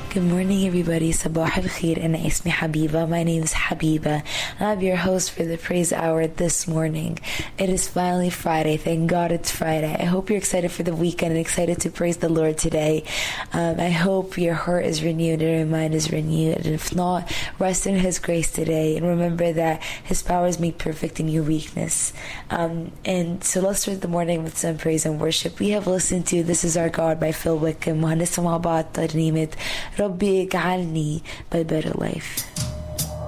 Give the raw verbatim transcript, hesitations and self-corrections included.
Good morning, everybody. Sabah al-Khair, and ismi Habiba. My name is Habiba. I'm your host for the Praise Hour this morning. It is finally Friday. Thank God it's Friday. I hope you're excited for the weekend and excited to praise the Lord today. Um, I hope your heart is renewed and your mind is renewed. And if not, rest in His grace today. And remember that His power is made perfect in your weakness. Um, and so let's start the morning with some praise and worship. We have listened to This Is Our God by Phil Wickham. وهنسمع بعض ترنيمة ربي اجعلني by Better Life.